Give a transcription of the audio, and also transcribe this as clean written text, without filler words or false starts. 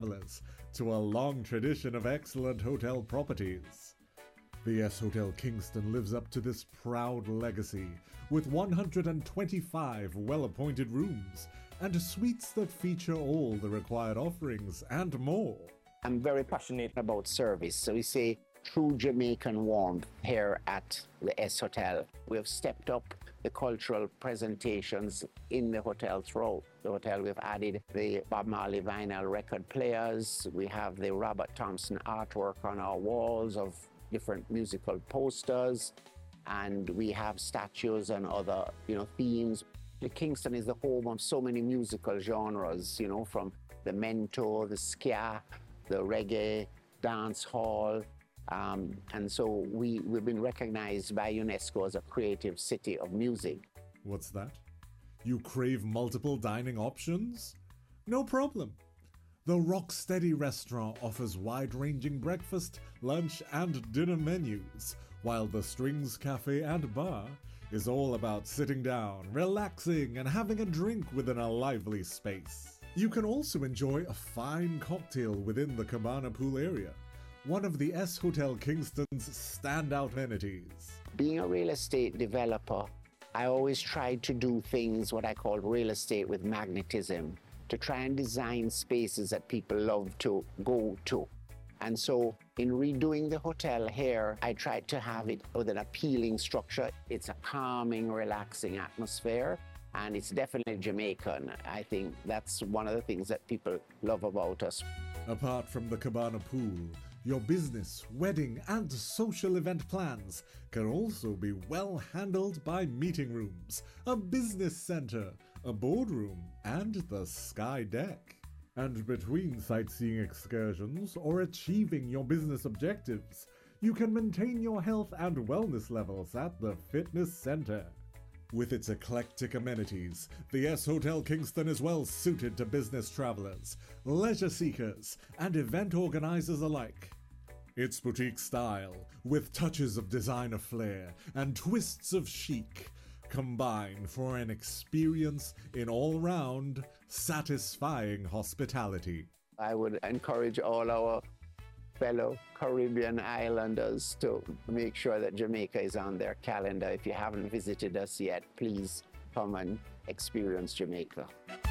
travelers to a long tradition of excellent hotel properties. The S Hotel Kingston lives up to this proud legacy with 125 well-appointed rooms and suites that feature all the required offerings and more. I'm very passionate about service, so we say true Jamaican warmth here at the S Hotel. We have stepped up the cultural presentations in the hotel throughout the hotel. We've added the Bob Marley vinyl record players. We have the Robert Thompson artwork on our walls of different musical posters, and we have statues and other, themes. The Kingston is the home of so many musical genres, from the mento, the ska, the reggae, dance hall. And so we've been recognized by UNESCO as a creative city of music. What's that? You crave multiple dining options? No problem. The Rocksteady restaurant offers wide-ranging breakfast, lunch, and dinner menus, while the Strings Cafe and Bar is all about sitting down, relaxing, and having a drink within a lively space. You can also enjoy a fine cocktail within the Cabana Pool area, one of the S Hotel Kingston's standout amenities. Being a real estate developer, I always try to do things what I call real estate with magnetism, to try and design spaces that people love to go to. And so in redoing the hotel here, I tried to have it with an appealing structure. It's a calming, relaxing atmosphere, and it's definitely Jamaican. I think that's one of the things that people love about us. Apart from the Cabana Pool, your business, wedding, and social event plans can also be well handled by meeting rooms, a business center, a boardroom, and the sky deck. And between sightseeing excursions or achieving your business objectives, you can maintain your health and wellness levels at the fitness center. With its eclectic amenities, the S Hotel Kingston is well suited to business travelers, leisure seekers, and event organizers alike. Its boutique style, with touches of designer flair and twists of chic, combine for an experience in all-round, satisfying hospitality. I would encourage all our fellow Caribbean islanders to make sure that Jamaica is on their calendar. If you haven't visited us yet, please come and experience Jamaica.